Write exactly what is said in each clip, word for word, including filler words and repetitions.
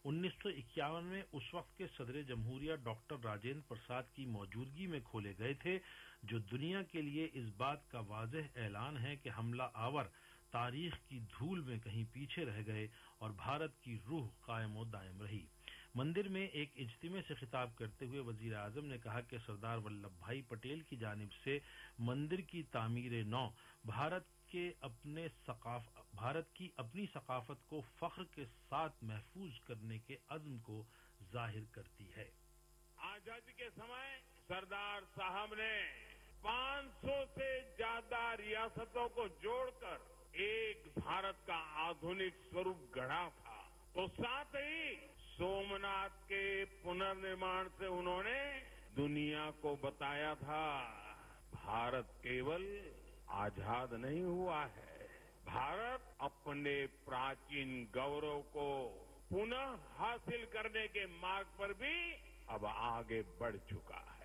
انیس سو اکیاون میں اس وقت کے صدر جمہوریہ ڈاکٹر راجندر پرساد کی موجودگی میں کھولے گئے تھے، جو دنیا کے لیے اس بات کا واضح اعلان ہے کہ حملہ آور تاریخ کی دھول میں کہیں پیچھے رہ گئے اور بھارت کی روح قائم و دائم رہی۔ مندر میں ایک اجتماع سے خطاب کرتے ہوئے وزیر اعظم نے کہا کہ سردار ولبھ بھائی پٹیل کی جانب سے مندر کی تعمیر نو بھارت کے اپنے ثقاف... بھارت کی اپنی ثقافت کو فخر کے ساتھ محفوظ کرنے کے عزم کو ظاہر کرتی ہے۔ آزادی کے سمے سردار صاحب نے پانچ سو سے زیادہ ریاستوں کو جوڑ کر ایک بھارت کا آدھنک سوروپ گڑھا تھا، تو ساتھ ہی سومناتھ کے پنرنرمان سے انہوں نے دنیا کو بتایا تھا بھارت کیول آزاد نہیں ہوا ہے، بھارت اپنے پراچین گورو کو پنہ حاصل کرنے کے مارگ پر بھی اب آگے بڑھ چکا ہے۔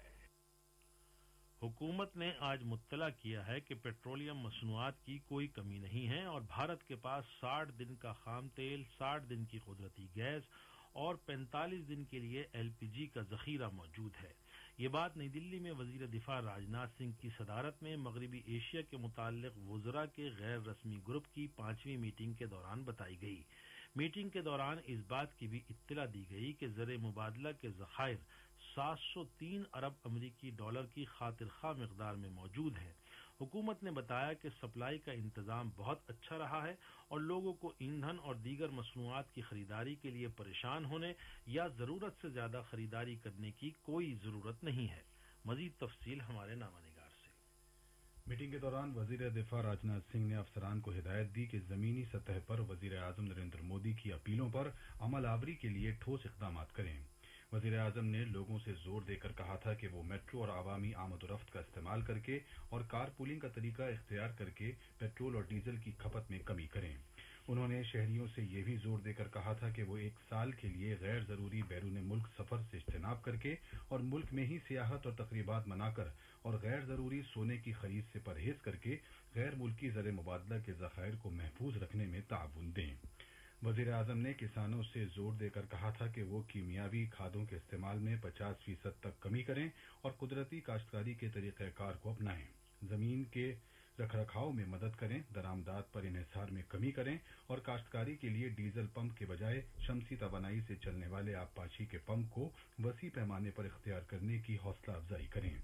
حکومت نے آج مطلع کیا ہے کہ پیٹرولیم مصنوعات کی کوئی کمی نہیں ہے اور بھارت کے پاس ساٹھ دن کا خام تیل، ساٹھ دن کی قدرتی گیس اور پینتالیس دن کے لیے ایل پی جی کا ذخیرہ موجود ہے۔ یہ بات نئی دلی میں وزیر دفاع راجناتھ سنگھ کی صدارت میں مغربی ایشیا کے متعلق وزراء کے غیر رسمی گروپ کی پانچویں میٹنگ کے دوران بتائی گئی۔ میٹنگ کے دوران اس بات کی بھی اطلاع دی گئی کہ زر مبادلہ کے ذخائر سات سو تین ارب امریکی ڈالر کی خاطر خواہ مقدار میں موجود ہیں۔ حکومت نے بتایا کہ سپلائی کا انتظام بہت اچھا رہا ہے اور لوگوں کو ایندھن اور دیگر مصنوعات کی خریداری کے لیے پریشان ہونے یا ضرورت سے زیادہ خریداری کرنے کی کوئی ضرورت نہیں ہے۔ مزید تفصیل ہمارے نامہ نگار سے۔ میٹنگ کے دوران وزیر دفاع راجناتھ سنگھ نے افسران کو ہدایت دی کہ زمینی سطح پر وزیر اعظم نریندر مودی کی اپیلوں پر عمل آوری کے لیے ٹھوس اقدامات کریں۔ وزیر اعظم نے لوگوں سے زور دے کر کہا تھا کہ وہ میٹرو اور عوامی آمد و رفت کا استعمال کر کے اور کار پولنگ کا طریقہ اختیار کر کے پیٹرول اور ڈیزل کی کھپت میں کمی کریں۔ انہوں نے شہریوں سے یہ بھی زور دے کر کہا تھا کہ وہ ایک سال کے لیے غیر ضروری بیرون ملک سفر سے اجتناب کر کے اور ملک میں ہی سیاحت اور تقریبات منا کر اور غیر ضروری سونے کی خرید سے پرہیز کر کے غیر ملکی زر مبادلہ کے ذخائر کو محفوظ رکھنے میں تعاون دیں۔ وزیر اعظم نے کسانوں سے زور دے کر کہا تھا کہ وہ کیمیاوی کھادوں کے استعمال میں پچاس فیصد تک کمی کریں اور قدرتی کاشتکاری کے طریقہ کار کو اپنائیں، زمین کے رکھ رکھاؤ میں مدد کریں، درآمدات پر انحصار میں کمی کریں اور کاشتکاری کے لیے ڈیزل پمپ کے بجائے شمسی توانائی سے چلنے والے آبپاشی کے پمپ کو وسیع پیمانے پر اختیار کرنے کی حوصلہ افزائی کریں۔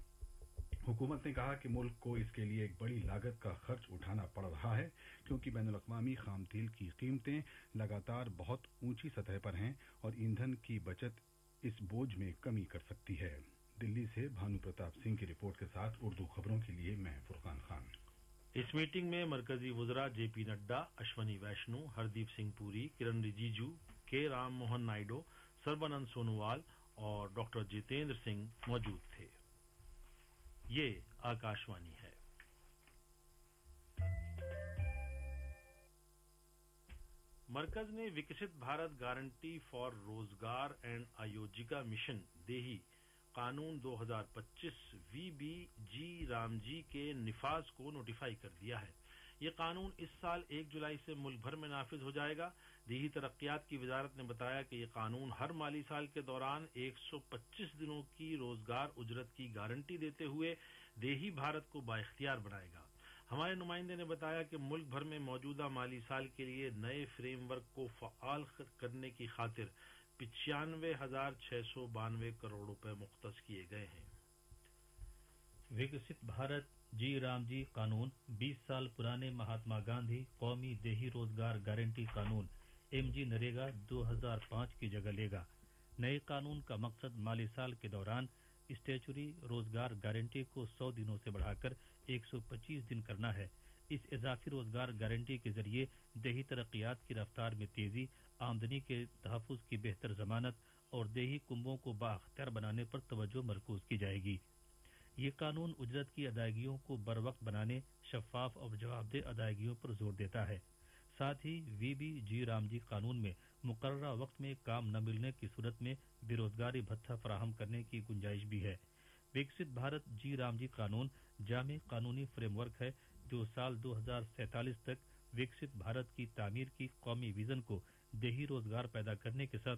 حکومت نے کہا کہ ملک کو اس کے لیے ایک بڑی لاگت کا خرچ اٹھانا پڑ رہا ہے کیونکہ بین الاقوامی خام تیل کی قیمتیں لگاتار بہت اونچی سطح پر ہیں اور ایندھن کی بچت اس بوجھ میں کمی کر سکتی ہے۔ دلی سے بھانو پرتاپ سنگھ کی رپورٹ کے ساتھ اردو خبروں کے لیے میں فرقان خان۔ اس میٹنگ میں مرکزی وزراء جے پی نڈا، اشونی ویشنو، ہردیپ سنگھ پوری، کرن رجیجو، کے رام موہن نائیڈو، سربانند سونووال اور ڈاکٹر جتیندر سنگھ موجود تھے۔ یہ آکاشوانی ہے۔ مرکز نے وکست بھارت گارنٹی فار روزگار اینڈ آیوجکا مشن دیہی قانون دو ہزار پچیس وی بی جی رام جی کے نفاذ کو نوٹیفائی کر دیا ہے۔ یہ قانون اس سال ایک جولائی سے ملک بھر میں نافذ ہو جائے گا۔ دیہی ترقیات کی وزارت نے بتایا کہ یہ قانون ہر مالی سال کے دوران ایک سو پچیس دنوں کی روزگار اجرت کی گارنٹی دیتے ہوئے دیہی بھارت کو بااختیار بنائے گا۔ ہمارے نمائندے نے بتایا کہ ملک بھر میں موجودہ مالی سال کے لیے نئے فریم ورک کو فعال کرنے کی خاطر پچانوے ہزار چھ سو بانوے کروڑ روپے مختص کیے گئے ہیں۔ وکست بھارت جی رام جی قانون بیس سال پرانے مہاتما گاندھی قومی دیہی روزگار گارنٹی قانون ایم جی نریگا دو ہزار پانچ کی جگہ لے گا۔ نئے قانون کا مقصد مالی سال کے دوران اسٹیچوری روزگار گارنٹی کو سو دنوں سے بڑھا کر ایک سو پچیس دن کرنا ہے۔ اس اضافی روزگار گارنٹی کے ذریعے دیہی ترقیات کی رفتار میں تیزی، آمدنی کے تحفظ کی بہتر ضمانت اور دیہی کنبوں کو بااختیار بنانے پر توجہ مرکوز کی جائے گی۔ یہ قانون اجرت کی ادائیگیوں کو بروقت بنانے، شفاف اور جواب دہ ادائیگیوں پر زور دیتا ہے۔ ساتھ ہی وی بی جی رام جی قانون میں مقررہ وقت میں کام نہ ملنے کی صورت میں بے روزگاری بھتہ فراہم کرنے کی گنجائش بھی ہے۔ وکست بھارت جی رام جی قانون جامع قانونی فریم ورک ہے جو سال دو ہزار سینتالیس تک وکست بھارت کی تعمیر کی قومی ویژن کو دیہی روزگار پیدا کرنے کے ساتھ